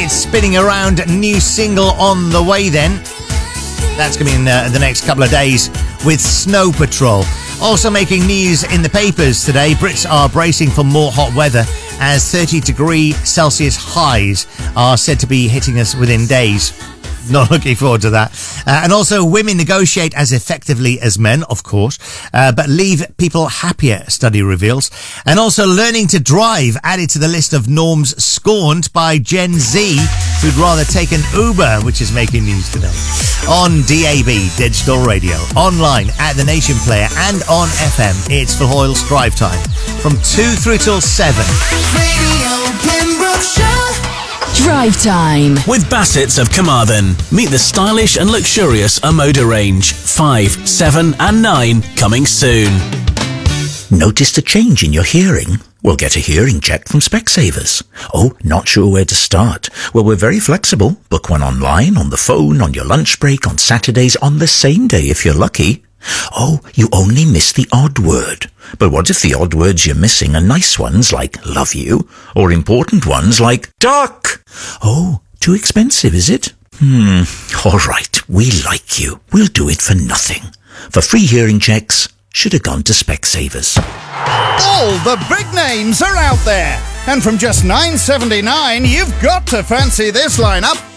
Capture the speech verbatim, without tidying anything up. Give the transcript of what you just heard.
It's spinning around. New single on the way then. That's going to be in uh, the next couple of days with Snow Patrol. Also making news in the papers today, Brits are bracing for more hot weather as thirty degree Celsius highs are said to be hitting us within days. Not looking forward to that. Uh, and also, women negotiate as effectively as men, of course, uh, but leave people happier, study reveals. And also, learning to drive added to the list of norms scorned by Gen Z, who'd rather take an Uber, which is making news today. On D A B, Digital Radio, online at The Nation Player, and on F M, it's Phil Hoyle's Drive Time, from two through till seven. Radio Pembrokeshire. Drive Time with Bassett's of Carmarthen. Meet the stylish and luxurious Omoda range. five, seven and nine coming soon. Noticed a change in your hearing? Well, get a hearing check from Specsavers. Oh, not sure where to start? Well, we're very flexible. Book one online, on the phone, on your lunch break, on Saturdays, on the same day if you're lucky. Oh, you only miss the odd word. But what if the odd words you're missing are nice ones like love you, or important ones like duck? Oh, too expensive, is it? Hmm, all right, we like you. We'll do it for nothing. For free hearing checks, should have gone to Specsavers. All the big names are out there. And from just nine seventy-nine, you've got to fancy this lineup.